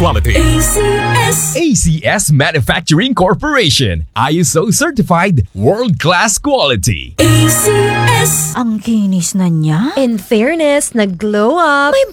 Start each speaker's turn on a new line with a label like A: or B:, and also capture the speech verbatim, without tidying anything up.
A: quality.
B: A C S.
C: A C S Manufacturing Corporation. I S O certified world-class quality.
B: A C S.
D: Ang kinis na niya.
E: In fairness, nag-glow up.
D: May